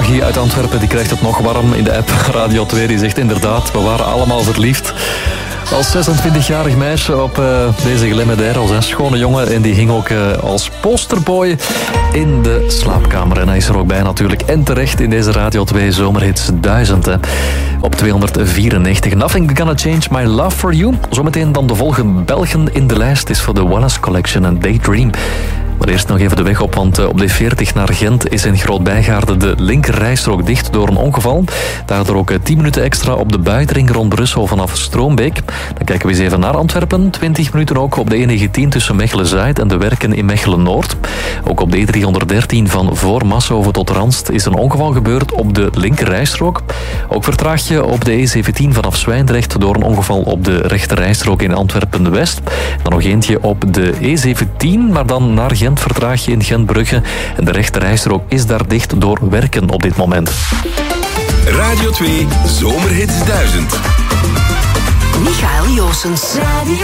Maggie uit Antwerpen die krijgt het nog warm in de app. Radio 2 die zegt inderdaad, we waren allemaal verliefd. Als 26-jarig meisje op deze Glen Medeiros, als een schone jongen. En die hing ook als posterboy in de slaapkamer. En hij is er ook bij natuurlijk. En terecht in deze Radio 2 Zomerhits 1000. Op 294. Nothing Gonna Change My Love For You. Zometeen dan de volgende Belgen in de lijst is voor de Wallace Collection en Daydream. Maar eerst nog even de weg op, want op de 40 naar Gent is in Groot-Bijgaarde de linkerrijstrook dicht door een ongeval. Daardoor ook 10 minuten extra op de buitenring rond Brussel vanaf Stroombeek. Dan kijken we eens even naar Antwerpen. 20 minuten ook op de E19 tussen Mechelen-Zuid en de Werken in Mechelen-Noord. Ook op de E313 van voor Massenhoven tot Ranst is een ongeval gebeurd op de linkerrijstrook. Ook vertraag je op de E17 vanaf Zwijndrecht door een ongeval op de rechterrijstrook in Antwerpen-West. Dan nog eentje op de E17, maar dan naar Gent vertraag je in Gentbrugge. En de rechterrijstrook is daar dicht door Werken op dit moment. Radio 2 Zomerhits 1000. Michael Joossens. Radio